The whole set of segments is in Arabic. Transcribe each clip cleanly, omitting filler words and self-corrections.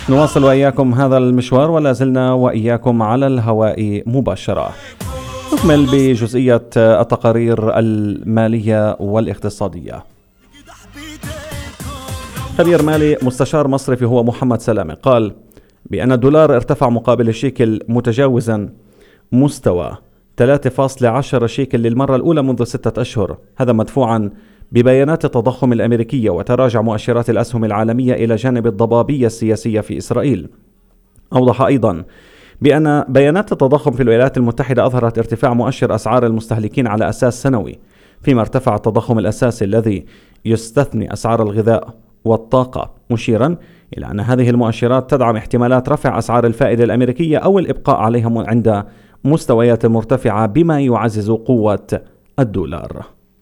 نواصل وإياكم هذا المشوار ولا زلنا وإياكم على الهواء مباشرة. نكمل بجزئية التقارير المالية والاقتصادية. خبير مالي مستشار مصرفي هو محمد سلامة قال بأن الدولار ارتفع مقابل الشيكل متجاوزا مستوى 3.10 شيكل للمرة الأولى منذ 6 أشهر، هذا مدفوعا ببيانات التضخم الأمريكية وتراجع مؤشرات الأسهم العالمية إلى جانب الضبابية السياسية في إسرائيل. أوضح أيضا بأن بيانات التضخم في الولايات المتحدة أظهرت ارتفاع مؤشر أسعار المستهلكين على أساس سنوي، فيما ارتفع التضخم الأساسي الذي يستثني أسعار الغذاء والطاقة، مشيرا إلى أن هذه المؤشرات تدعم احتمالات رفع أسعار الفائدة الأمريكية أو الإبقاء عليها عند مستويات مرتفعة بما يعزز قوة الدولار.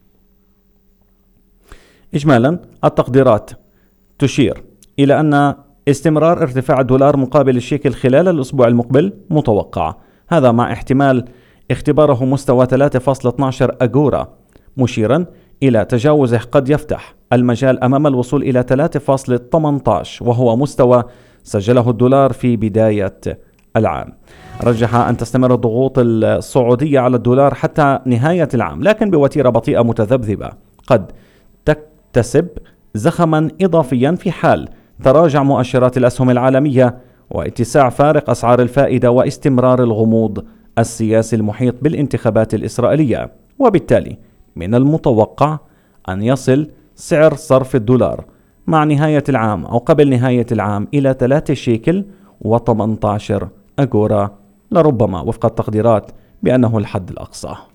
إجمالا التقديرات تشير إلى أن استمرار ارتفاع الدولار مقابل الشيكل خلال الأسبوع المقبل متوقع، هذا مع احتمال اختباره مستوى 3.12 أغورا، مشيرا إلى تجاوزه قد يفتح المجال أمام الوصول إلى 3.18 وهو مستوى سجله الدولار في بداية العام. رجح أن تستمر الضغوط الصعودية على الدولار حتى نهاية العام، لكن بوتيرة بطيئة متذبذبة قد تكتسب زخما إضافيا في حال تراجع مؤشرات الأسهم العالمية واتساع فارق أسعار الفائدة واستمرار الغموض السياسي المحيط بالانتخابات الإسرائيلية. وبالتالي من المتوقع أن يصل سعر صرف الدولار مع نهاية العام أو قبل نهاية العام إلى 3 شيكل و18 أغورا، لربما وفق التقديرات بأنه الحد الأقصى.